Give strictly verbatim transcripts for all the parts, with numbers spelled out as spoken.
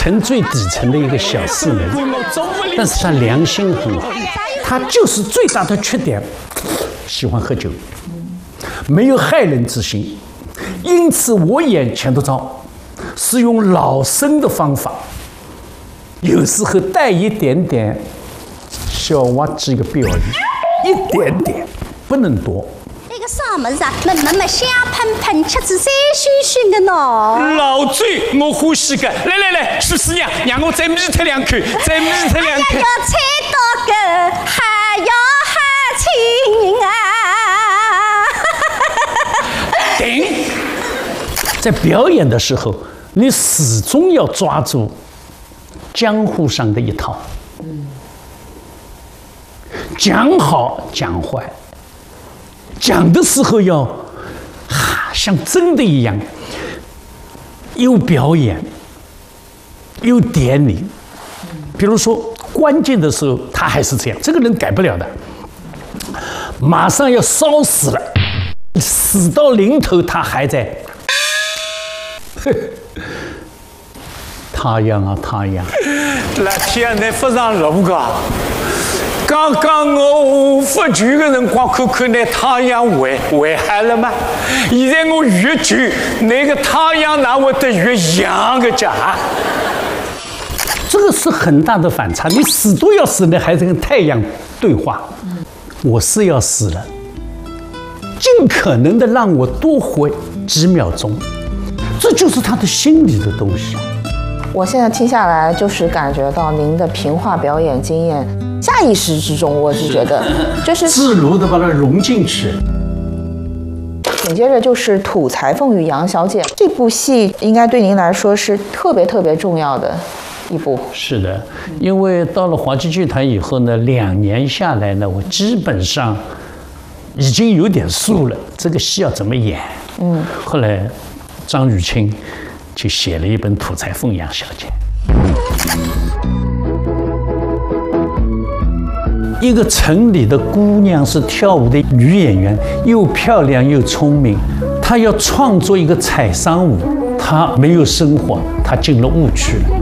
层最底层的一个小市民，但是他良心很好，他就是最大的缺点，喜欢喝酒，没有害人之心。因此，我演前头招是用老生的方法，有时候带一点点小滑稽的表演，一点点，不能多。 那个啥么子啊？么么么香喷喷，吃子酸熏熏的喏。 老醉，我欢喜个。来来来，苏师娘，让我再眯他两口，再眯他两口。 要猜到个，还要喊亲啊！ 顶。在表演的时候，你始终要抓住江湖上的一套，讲好讲坏，讲的时候要哈像真的一样，有表演，有典礼。比如说关键的时候，他还是这样，这个人改不了的。马上要烧死了，死到临头，他还在。太阳啊太阳！ 那天你不上路个，刚刚我发酒的辰光，看看那太阳回回海了吗？现在我越酒，那个太阳哪会得越阳个家？ 这个是很大的反差。你死都要死，你还在跟太阳对话。我是要死了，尽可能的让我多活几秒钟。这就是他的心理的东西。 我现在听下来，就是感觉到您的评话表演经验，下意识之中，我是觉得，就是自如的把它融进去。 紧接着就是《土裁缝与杨小姐》这部戏，应该对您来说是特别特别重要的一部。 是的，因为到了华剧剧团以后呢，两年下来呢，我基本上已经有点数了，这个戏要怎么演。嗯，后来。张雨清就写了一本《土裁缝杨小姐》。一个城里的姑娘是跳舞的女演员，又漂亮又聪明。她要创作一个彩裳舞，她没有生活，她进了误区了。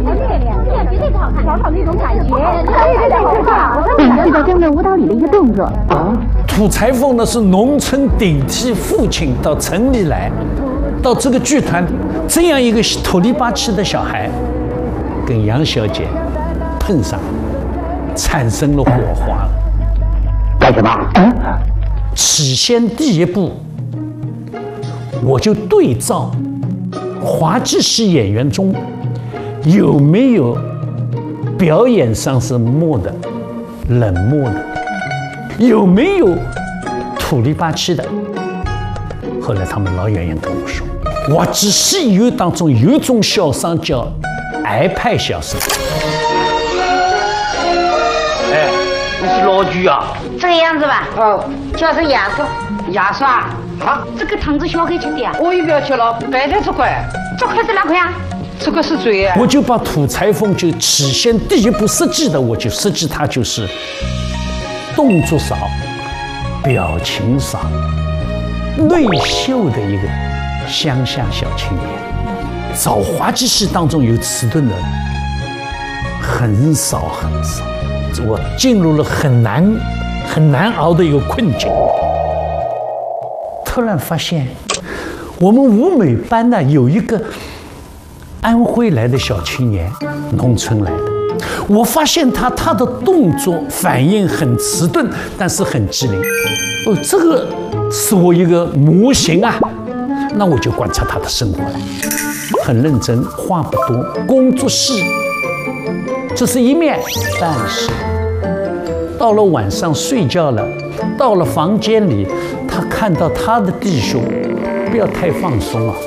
是在这样的舞蹈里的一个动作啊。 土裁缝呢是农村顶替父亲到城里来。到这个剧团，这样一个土里吧气的小孩，跟杨小姐碰上，产生了火花了。 干什么？嗯， 起先第一步，我就对照滑稽戏演员中有没有表演上是默的、冷漠的，有没有土里吧气的。后来他们老演员跟我说，滑稽戏友当中有一种小生叫癌派小生。 哎，你是老剧啊？ 这个样子吧。 哦， 叫声牙刷。 牙刷啊？ 这个汤子小可以吃的啊。 我也不要吃了，白菜这块。 这块是哪块啊？ 这个是嘴啊。 我就把土裁缝就起先第一步设计的，我就设计它就是动作少，表情少。内秀的一个乡下小青年，找滑稽戏当中有迟钝的很少很少，我进入了很难很难熬的一个困境。突然发现，我们舞美班呢有一个安徽来的小青年，农村来的。我发现他他的动作反应很迟钝，但是很机灵。哦，这个是我一个模型啊。那我就观察他的生活了，很认真，话不多，工作细。这是一面，但是到了晚上睡觉了，到了房间里，他看到他的弟兄，不要太放松啊，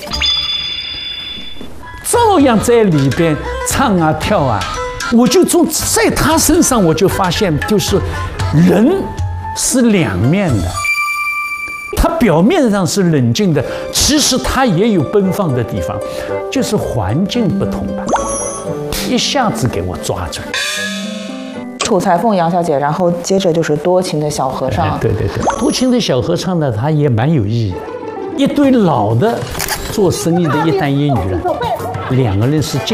照样在里边唱啊跳啊。我就从在他身上，我就发现，就是人是两面的。他表面上是冷静的，其实他也有奔放的地方，就是环境不同吧，一下子给我抓住。 土裁缝杨小姐，然后接着就是多情的小和尚。 哎、对对对，多情的小和尚呢，他也蛮有意义的。一对老的做生意的一男一女了，两个人是。